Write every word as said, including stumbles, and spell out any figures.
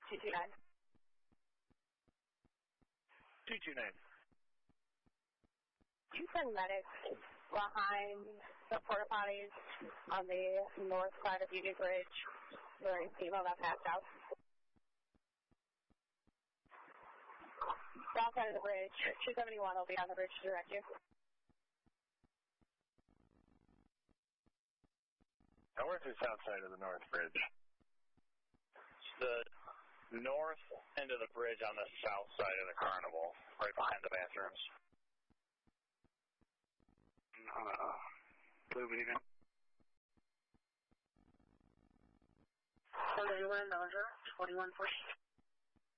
two two nine. two two nine. You send medics behind the porta potties on the north side of Union Bridge during female that passed out. South side of the bridge, two seventy-one will be on the bridge to direct you. Now, where's the south side of the north bridge? It's the north end of the bridge on the south side of the carnival, right behind the bathrooms. Uh, blue beacon. Hello, Manager, twenty-one forty.